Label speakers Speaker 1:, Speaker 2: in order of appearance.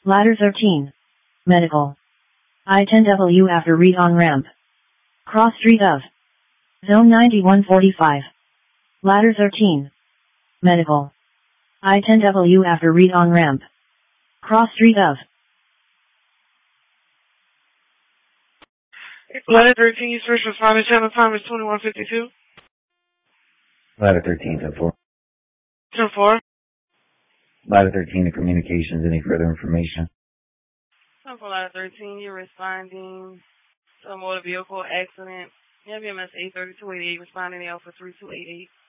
Speaker 1: Ladder 13. Medical. I-10W after read on ramp. Cross street of. Zone 9145. Ladder 13. Medical. I-10W after read on ramp. Cross street of.
Speaker 2: Ladder 13, you first responder, channel time is 2152.
Speaker 3: Ladder 13, 10-4.
Speaker 2: 10-4.
Speaker 3: Ladder 13 to communications, any further information?
Speaker 2: 10-4, Ladder 13, you're responding to a motor vehicle accident. You have MS 83288 responding to Alpha 3288.